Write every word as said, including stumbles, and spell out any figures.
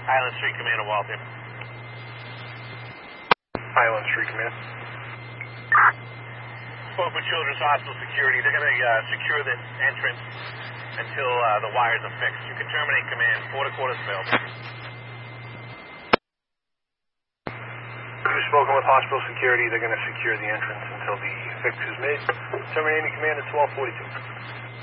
Island Street Command, Walter. Island Street Command. Spoke with Children's Hospital Security. They're going to uh, secure the entrance until uh, the wires are fixed. You can terminate command. Quarter quarters failed. We've spoken with hospital security. They're going to secure the entrance until the fix is made. Terminating command at twelve forty-two.